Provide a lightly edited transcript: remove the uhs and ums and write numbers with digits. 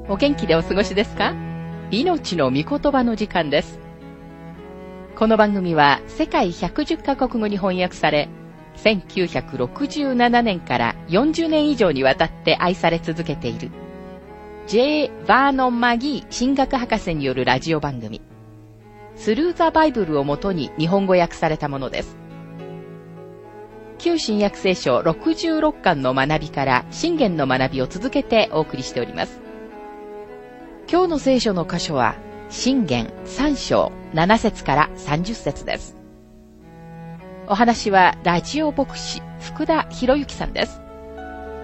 お元気でお過ごしですか？命の御言葉の時間です。この番組は世界110カ国語に翻訳され、1967年から40年以上にわたって愛され続けている J. バーノン・マギー神学博士によるラジオ番組、スルーザ・バイブルをもとに日本語訳されたものです。旧新約聖書66巻の学びから箴言の学びを続けてお送りしております。今日の聖書の箇所は箴言3章7節から30節です。お話はラジオ牧師福田博之さんです。